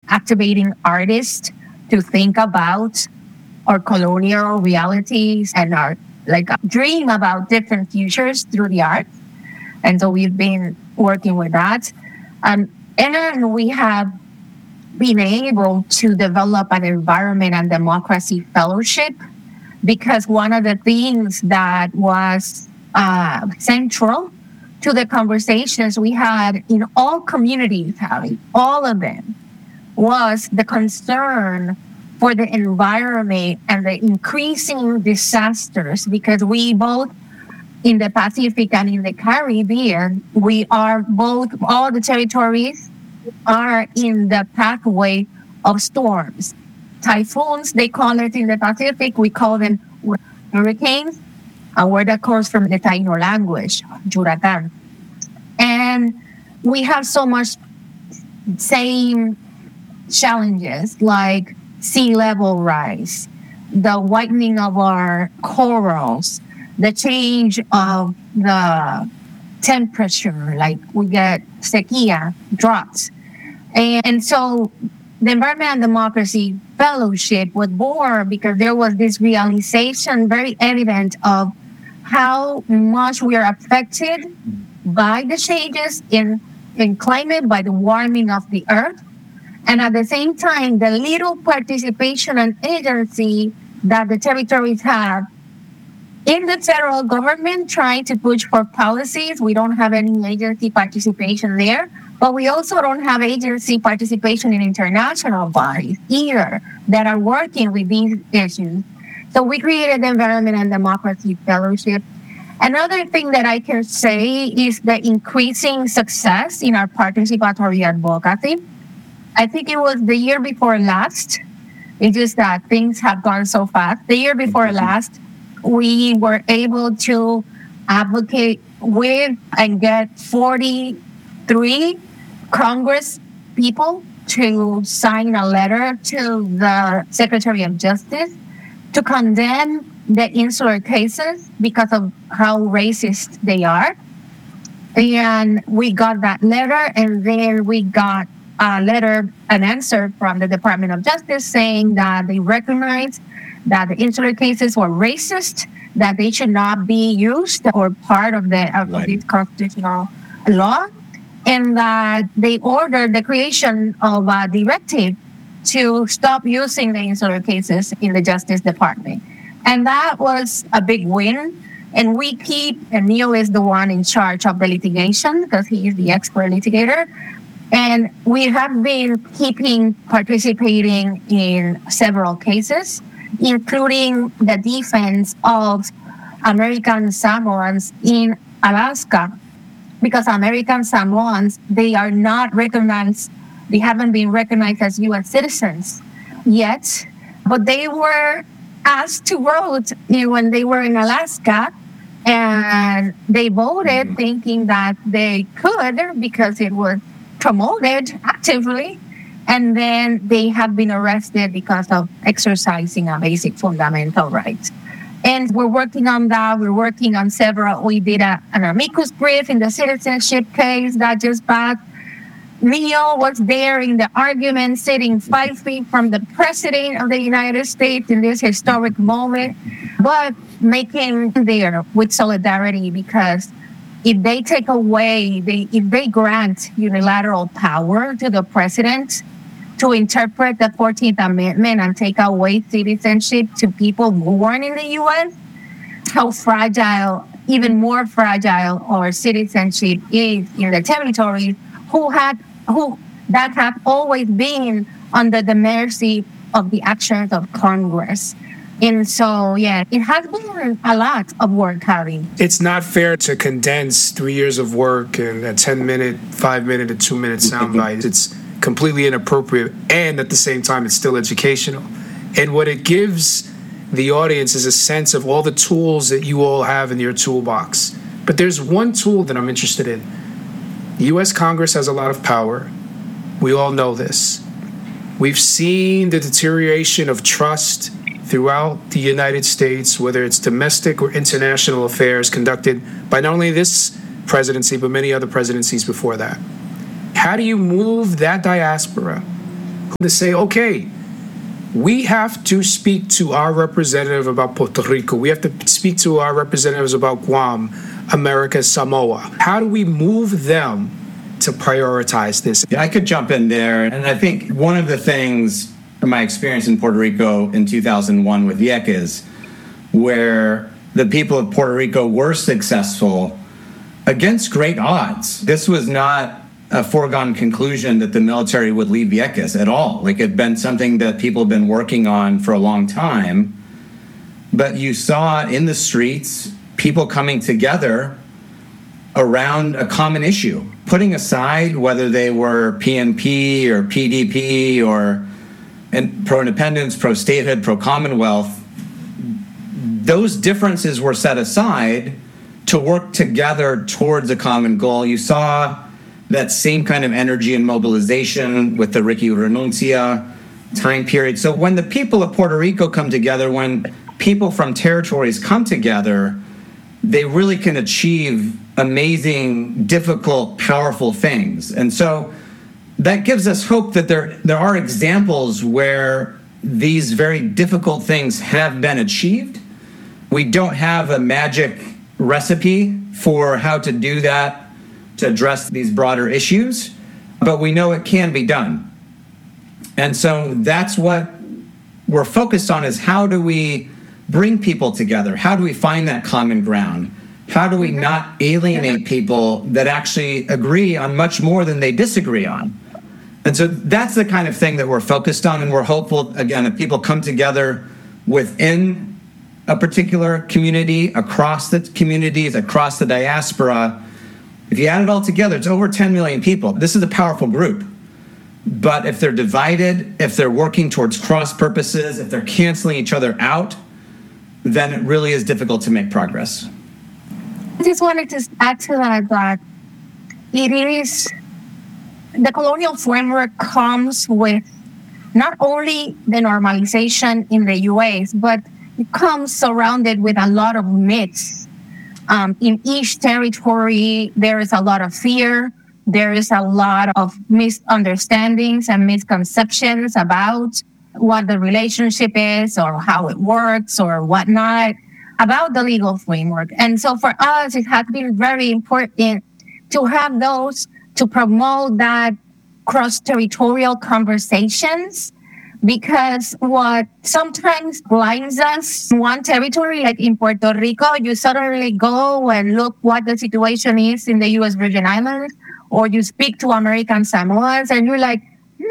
activating artists to think about our colonial realities and our dream about different futures through the arts. And so we've been working with that. And then we have been able to develop an environment and democracy fellowship, because one of the things that was central to the conversations we had in all communities, Harry, all of them, was the concern for the environment and the increasing disasters, because we both in the Pacific and in the Caribbean, we are both, all the territories are in the pathway of storms. Typhoons, they call it in the Pacific, we call them hurricanes, a word that comes from the Taino language, huracán. And we have so much same challenges like sea level rise, the whitening of our corals, the change of the temperature, like we get sequía, droughts. And so the Environment and Democracy Fellowship was born because there was this realization very evident of how much we are affected by the changes in climate, by the warming of the earth. And at the same time, the little participation and agency that the territories have in the federal government trying to push for policies. We don't have any agency participation there, but we also don't have agency participation in international bodies either that are working with these issues. So we created the Environment and Democracy Fellowship. Another thing that I can say is the increasing success in our participatory advocacy. I think it was the year before last. It's just that things have gone so fast. The year before last, we were able to advocate with and get 43 Congress people to sign a letter to the Secretary of Justice to condemn the insular cases because of how racist they are. And we got that letter, and then we got an answer from the Department of Justice saying that they recognize that the insular cases were racist, that they should not be used or part of this constitutional law, and that they ordered the creation of a directive to stop using the insular cases in the Justice Department. And that was a big win. And Neil is the one in charge of the litigation because he is the expert litigator. And we have been participating in several cases, including the defense of American Samoans in Alaska, because American Samoans, they are not recognized, they haven't been recognized as U.S. citizens yet, but they were asked to vote when they were in Alaska, and they voted thinking that they could because it was promoted actively. And then they have been arrested because of exercising a basic fundamental right. And we're working on that. We're working on several. We did an amicus brief in the citizenship case that just passed. Neil was there in the argument, sitting 5 feet from the President of the United States in this historic moment, but making there with solidarity, because if they take away, if they grant unilateral power to the president to interpret the 14th Amendment and take away citizenship to people born in the U.S., how fragile, even more fragile, our citizenship is in the territories that have always been under the mercy of the actions of Congress. And so, yeah, it has been a lot of work, Harry. It's not fair to condense 3 years of work in a 10-minute, 5-minute, and 2-minute soundbite. It's completely inappropriate, and at the same time, it's still educational. And what it gives the audience is a sense of all the tools that you all have in your toolbox. But there's one tool that I'm interested in. The U.S. Congress has a lot of power. We all know this. We've seen the deterioration of trust throughout the United States, whether it's domestic or international affairs conducted by not only this presidency, but many other presidencies before that. How do you move that diaspora to say, okay, we have to speak to our representative about Puerto Rico. We have to speak to our representatives about Guam, America, Samoa. How do we move them to prioritize this? Yeah, I could jump in there. And I think one of the things from my experience in Puerto Rico in 2001 with Vieques, where the people of Puerto Rico were successful against great odds. This was not a foregone conclusion that the military would leave Vieques at all. Like, it had been something that people have been working on for a long time. But you saw in the streets people coming together around a common issue, putting aside whether they were PNP or PDP or pro-independence, pro-statehood, pro-commonwealth. Those differences were set aside to work together towards a common goal. You saw that same kind of energy and mobilization with the Ricky Renuncia time period. So when the people of Puerto Rico come together, when people from territories come together, they really can achieve amazing, difficult, powerful things. And so that gives us hope that there are examples where these very difficult things have been achieved. We don't have a magic recipe for how to do that, to address these broader issues, but we know it can be done. And so that's what we're focused on, is how do we bring people together? How do we find that common ground? How do we not alienate people that actually agree on much more than they disagree on? And so that's the kind of thing that we're focused on, and we're hopeful, again, that people come together within a particular community, across the communities, across the diaspora. If you add it all together, it's over 10 million people. This is a powerful group. But if they're divided, if they're working towards cross purposes, if they're canceling each other out, then it really is difficult to make progress. I just wanted to add to that it is, the colonial framework comes with not only the normalization in the U.S., but it comes surrounded with a lot of myths. In each territory, there is a lot of fear. There is a lot of misunderstandings and misconceptions about what the relationship is or how it works or whatnot, about the legal framework. And so for us, it has been very important to have those, to promote that cross-territorial conversations, because what sometimes blinds us in one territory, like in Puerto Rico, you suddenly go and look what the situation is in the U.S. Virgin Islands, or you speak to American Samoans and you're like,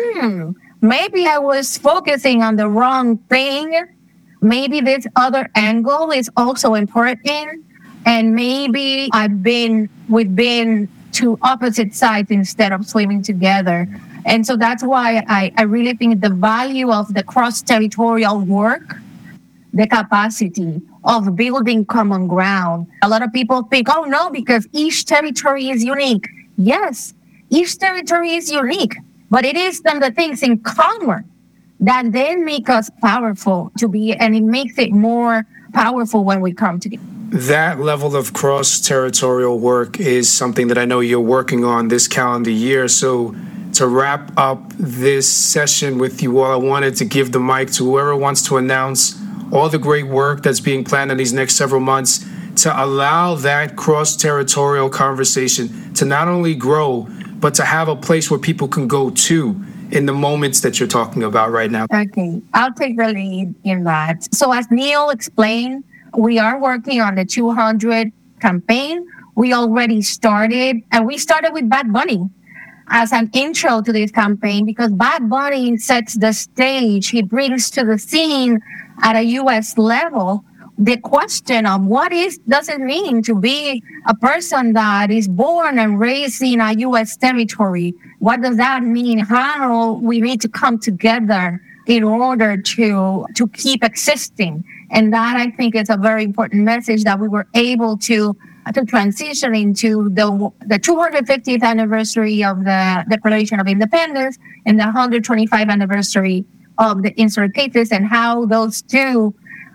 maybe I was focusing on the wrong thing. Maybe this other angle is also important. And maybe we've been to opposite sides instead of swimming together. And so that's why I really think the value of the cross-territorial work, the capacity of building common ground. A lot of people think, oh no, because each territory is unique. Yes, each territory is unique, but it is then the things in common that then make us powerful and it makes it more powerful when we come together. That level of cross-territorial work is something that I know you're working on this calendar year. So to wrap up this session with you all, I wanted to give the mic to whoever wants to announce all the great work that's being planned in these next several months to allow that cross-territorial conversation to not only grow, but to have a place where people can go to in the moments that you're talking about right now. Okay, I'll take the lead in that. So as Neil explained, we are working on the 200 campaign. We already started, and we started with Bad Bunny as an intro to this campaign, because Bad Bunny sets the stage. He brings to the scene at a U.S. level the question of does it mean to be a person that is born and raised in a U.S. territory? What does that mean? How we need to come together in order to keep existing. And that, I think, is a very important message that we were able to transition into the 250th anniversary of the Declaration of Independence and the 125th anniversary of the insert cases, and how those two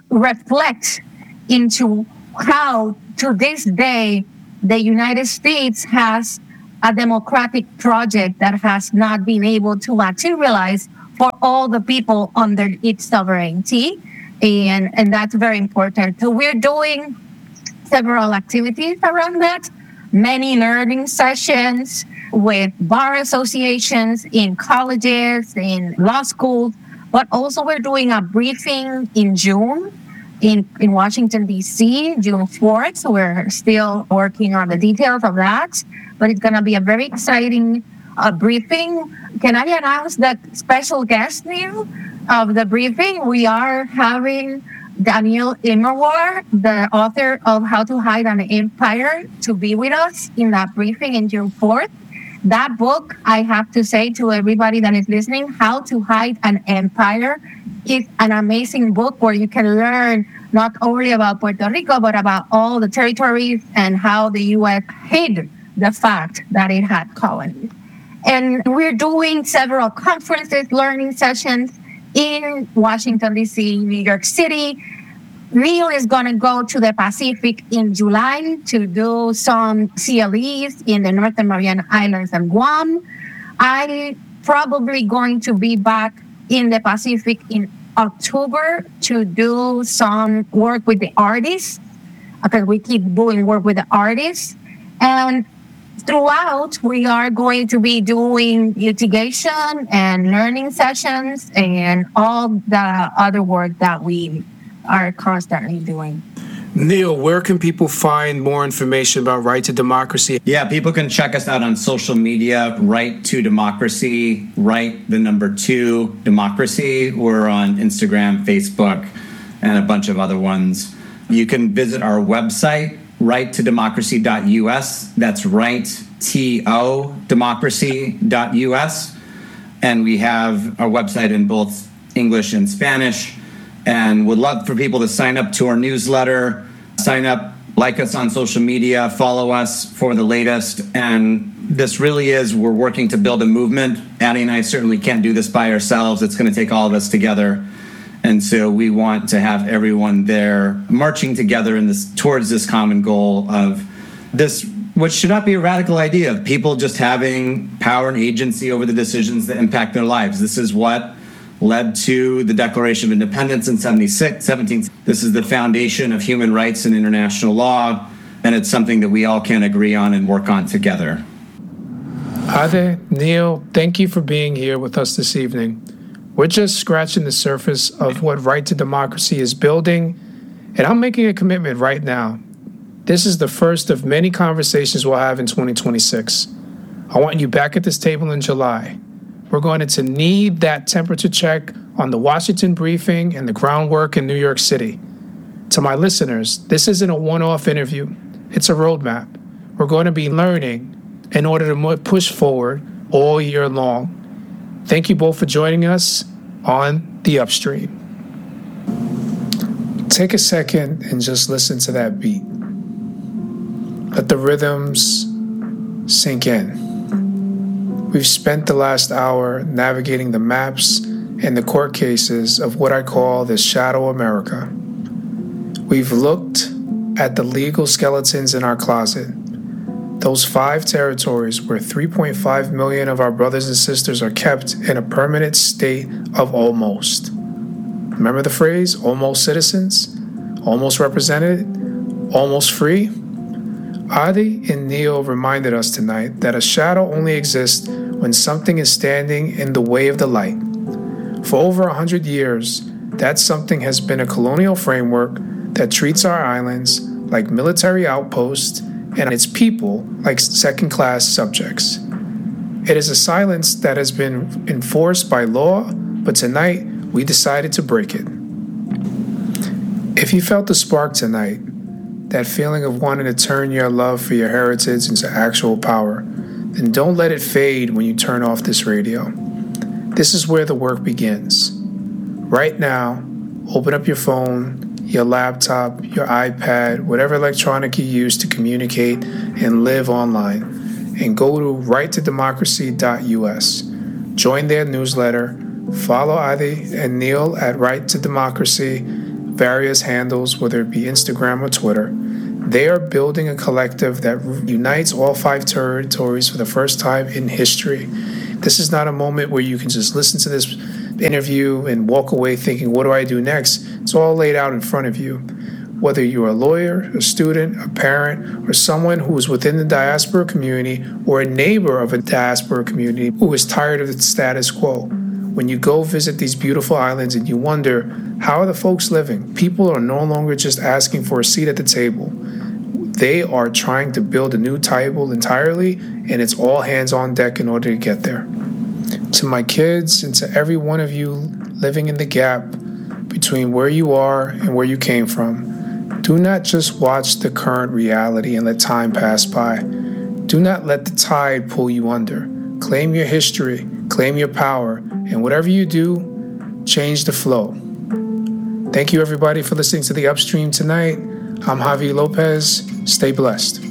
reflect into how, to this day, the United States has a democratic project that has not been able to materialize for all the people under its sovereignty. And that's very important. So we're doing several activities around that, many learning sessions with bar associations in colleges, in law schools, but also we're doing a briefing in June in Washington, D.C., June 4th. So we're still working on the details of that, but it's going to be a very exciting briefing. Can I announce that special guest, Neil, of the briefing? We are having Daniel Immerwahr, the author of How to Hide an Empire, to be with us in that briefing in June 4th. That book, I have to say to everybody that is listening, How to Hide an Empire, is an amazing book where you can learn not only about Puerto Rico, but about all the territories and how the U.S. hid the fact that it had colonies. And we're doing several conferences, learning sessions in Washington, D.C., New York City. Neil is going to go to the Pacific in July to do some CLEs in the Northern Mariana Islands and Guam. I'm probably going to be back in the Pacific in October to do some work with the artists, because we keep doing work with the artists. And throughout, we are going to be doing litigation and learning sessions and all the other work that we are constantly doing. Neil, where can people find more information about Right to Democracy? Yeah, people can check us out on social media, Right to Democracy, Right, the number 2, Democracy. We're on Instagram, Facebook, and a bunch of other ones. You can visit our website, righttodemocracy.us. That's righttodemocracy.us. And we have our website in both English and Spanish. And would love for people to sign up to our newsletter, sign up, like us on social media, follow us for the latest. And this really is, we're working to build a movement. Addie and I certainly can't do this by ourselves. It's going to take all of us together. And so we want to have everyone there marching together in this towards this common goal of this, which should not be a radical idea of people just having power and agency over the decisions that impact their lives. This is what led to the Declaration of Independence in 17. This is the foundation of human rights and international law, and it's something that we all can agree on and work on together. Ade, Neil, thank you for being here with us this evening. We're just scratching the surface of what Right to Democracy is building, and I'm making a commitment right now. This is the first of many conversations we'll have in 2026. I want you back at this table in July. We're going to need that temperature check on the Washington briefing and the groundwork in New York City. To my listeners, this isn't a one-off interview. It's a roadmap. We're going to be learning in order to push forward all year long. Thank you both for joining us on The Upstream. Take a second and just listen to that beat. Let the rhythms sink in. We've spent the last hour navigating the maps and the court cases of what I call the Shadow America. We've looked at the legal skeletons in our closet, those 5 territories where 3.5 million of our brothers and sisters are kept in a permanent state of almost. Remember the phrase, almost citizens, almost represented, almost free? Adi and Neil reminded us tonight that a shadow only exists when something is standing in the way of the light. For over 100 years, that something has been a colonial framework that treats our islands like military outposts and its people like second-class subjects. It is a silence that has been enforced by law, but tonight we decided to break it. If you felt the spark tonight, that feeling of wanting to turn your love for your heritage into actual power, then don't let it fade when you turn off this radio. This is where the work begins. Right now, open up your phone, your laptop, your iPad, whatever electronic you use to communicate and live online, and go to righttodemocracy.us. Join their newsletter, follow Adi and Neil at Right to Democracy, various handles, whether it be Instagram or Twitter. They are building a collective that unites all 5 territories for the first time in history. This is not a moment where you can just listen to this interview and walk away thinking, what do I do next? It's all laid out in front of you. Whether you're a lawyer, a student, a parent, or someone who is within the diaspora community or a neighbor of a diaspora community who is tired of the status quo. When you go visit these beautiful islands and you wonder, how are the folks living? People are no longer just asking for a seat at the table. They are trying to build a new table entirely, and it's all hands on deck in order to get there. To my kids and to every one of you living in the gap between where you are and where you came from, do not just watch the current reality and let time pass by. Do not let the tide pull you under. Claim your history, claim your power, and whatever you do, change the flow. Thank you, everybody, for listening to The Upstream tonight. I'm Javi Lopez. Stay blessed.